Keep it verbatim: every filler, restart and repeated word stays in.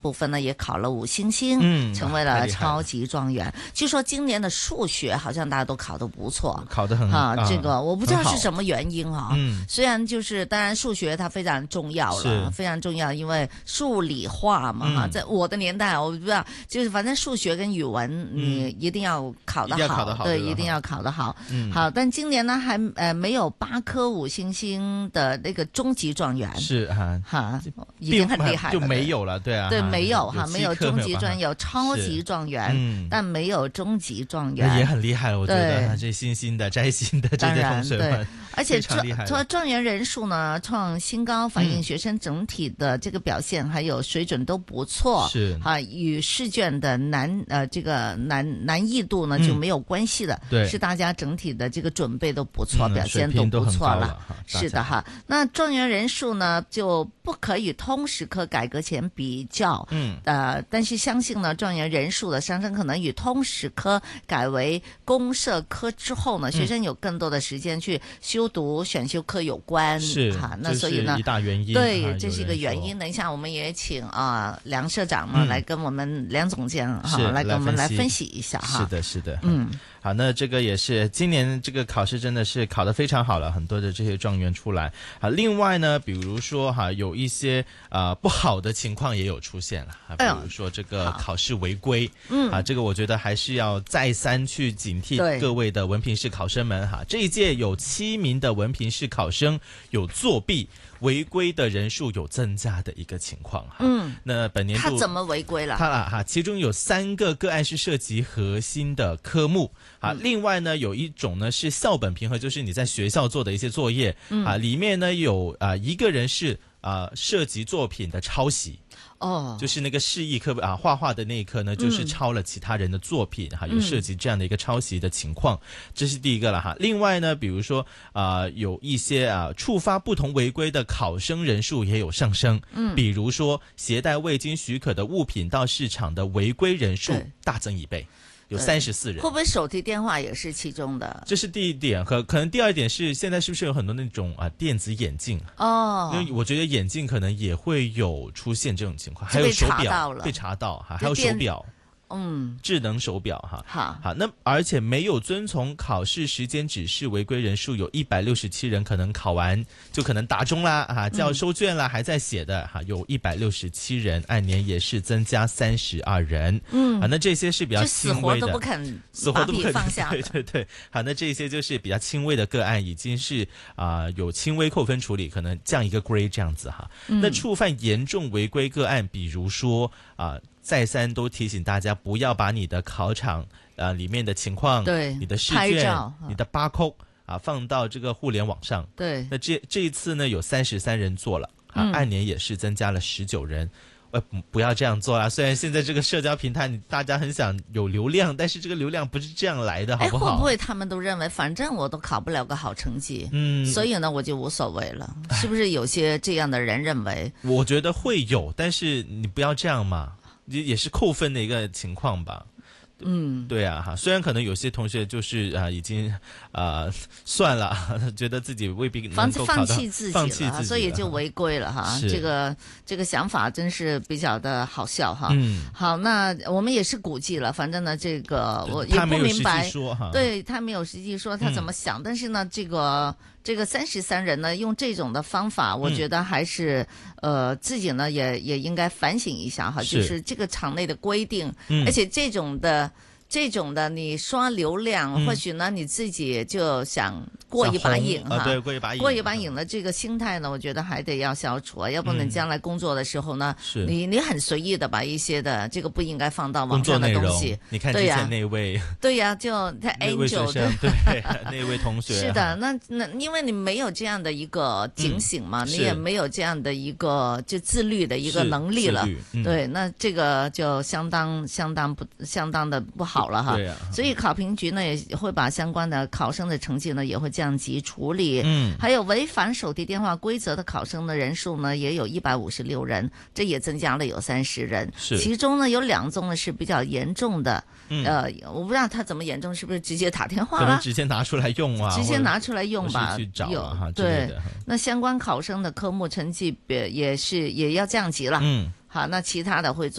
部分呢也考了五星星， 嗯， 成为了超级状元。据说今年的数学好像大家都考得不错， 考得很啊， 啊这个我不知道是什么原因啊。 嗯， 虽然就是当然数学它非常重要了，非常重要，因为数理化嘛哈、嗯。在我的年代，我不知道，就是反正数学跟语文你一定要考得好，嗯、 考得好对，一定要考得好。 嗯， 好，但今年呢还呃没有八颗五星星的那个终极状元， 是哈哈，已经很厉害了， 就没有了，对啊， 对，没有哈， 没有终极状元，有超级状元， 嗯， 但没有终极状元， 也很厉害了，我觉得这新兴的摘星的这些同学们， 而且状状元人数呢创新高，反映学生整体的这个表现、嗯、还有水准都不错， 是哈，与试卷的难呃这个难难易度呢就没有关系的， 对、嗯， 是大家整体的这个准备都不错， 嗯、 表现都不错了， 了是的哈。那状元人数呢就不可与通识科改革前比较， 嗯， 呃，但是相信呢状元人数的上升可能与通识科改为公社科之后呢，学生有更多的时间去修读选修课有关， 是哈，那所以呢， 这是一大原因， 对，这是一个原因。等一下我们也请啊、呃、梁社长呢、嗯、来跟我们梁总监哈来跟我们来分析一下哈。 是的，是的， 嗯。 好，那这个也是今年这个考试真的是考得非常好了，很多的这些状元出来。好，另外呢，比如说哈，有一些啊、呃、不好的情况也有出现了啊，比如说这个考试违规，嗯啊，这个我觉得还是要再三去警惕各位的文凭试考生们哈。这一届有七名的文凭试考生有作弊。违规的人数有增加的一个情况哈， 嗯， 那本年度他怎么违规了？ 他啦哈，其中有三个个案是涉及核心的科目啊、嗯，另外呢有一种呢是校本评核，就是你在学校做的一些作业、嗯、啊，里面呢有啊一个人是啊涉及作品的抄袭。 哦， 就是那个示意课啊，画画的那一课呢，就是抄了其他人的作品哈、嗯，有涉及这样的一个抄袭的情况，这是第一个了哈。另外呢，比如说啊、呃，有一些啊触发不同违规的考生人数也有上升，嗯，比如说携带未经许可的物品到市场的违规人数大增一倍。有三十四人， 会不会手提电话也是其中的？ 这是第一点，和可能第二点是现在是不是有很多那种啊电子眼镜哦？ 因为我觉得眼镜可能也会有出现这种情况，还有手表被查到哈，还有手表。 嗯， 智能手表哈， 好， 好，那而且没有遵从考试时间指示违规人数有一百六十七人，可能考完就可能打钟啦，哈，叫收卷啦，嗯、还在写的哈，有一百六十七人，按年也是增加三十二人， 嗯， 啊，那这些是比较轻微的， 死活都不肯， 死活都不肯放下， 对对对，好，那这些就是比较轻微的个案，已经是啊、呃、有轻微扣分处理，可能降一个 grade 这样子哈、嗯，那触犯严重违规个案，比如说啊。呃再三都提醒大家不要把你的考场呃里面的情况， 对， 你的试卷、你的八扣啊放到这个互联网上。 对， 那这这一次呢有三十三人做了啊、嗯，按年也是增加了十九人。呃，不要这样做啦！虽然现在这个社交平台，大家很想有流量，但是这个流量不是这样来的，好不好？ 会不会他们都认为，反正我都考不了个好成绩，嗯，所以呢，我就无所谓了？是不是有些这样的人认为？ 我觉得会有，但是你不要这样嘛。也是扣分的一个情况吧， 嗯， 对啊哈，虽然可能有些同学就是啊已经啊、呃、算了，觉得自己未必能够考到， 放弃自己了， 放弃自己了， 所以就违规了哈。这个这个想法真是比较的好笑哈。 嗯， 好，那我们也是估计了，反正呢，这个我也不明白， 说哈对他没有实际说他怎么想，嗯、但是呢，这个。这个三十三人呢，用这种的方法，我觉得还是、嗯、呃自己呢也也应该反省一下哈，就是这个场内的规定， 嗯、 而且这种的这种的你刷流量，嗯、或许呢你自己就想过一把瘾哈、 啊，对，过一把瘾， 过一把瘾的这个心态呢，我觉得还得要消除啊，要不然将来工作的时候呢， 嗯、 你你很随意的把一些的这个不应该放到网上的东西， 你看之前那位， 对呀、啊，就他 Angel 对那位同学， 是的，那那因为你没有这样的一个警醒嘛，嗯、你也没有这样的一个就自律的一个能力了， 嗯、 对，那这个就相当相当不相当的不好了哈。 对啊， 所以考评局呢也会把相关的考生的成绩呢也会降级处理。 嗯， 还有违反手提电话规则的考生的人数呢也有一百五十六人，这也增加了有三十人。 是， 其中呢有两宗呢是比较严重的。 嗯、 呃，我不知道他怎么严重，是不是直接打电话了？ 可能直接拿出来用啊， 直接拿出来用吧， 去找啊， 对。那相关考生的科目成绩也也是也要降级了。 嗯。 好，那其他的會做。